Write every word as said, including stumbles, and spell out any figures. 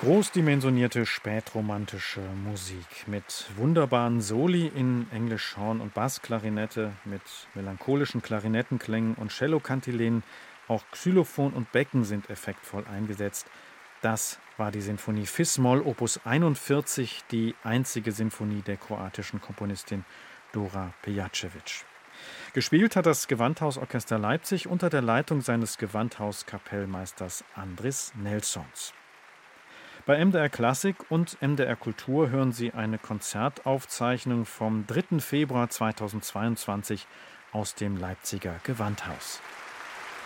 Großdimensionierte spätromantische Musik mit wunderbaren Soli in Englisch Horn und Bassklarinette, mit melancholischen Klarinettenklängen und Cellokantilenen. Auch Xylophon und Becken sind effektvoll eingesetzt. Das war die Sinfonie Fis-Moll Opus einundvierzig, die einzige Sinfonie der kroatischen Komponistin Dora Pejacevic. Gespielt hat das Gewandhausorchester Leipzig unter der Leitung seines Gewandhauskapellmeisters Andris Nelsons. Bei M D R Klassik und M D R Kultur hören Sie eine Konzertaufzeichnung vom dritten Februar zweitausendzweiundzwanzig aus dem Leipziger Gewandhaus.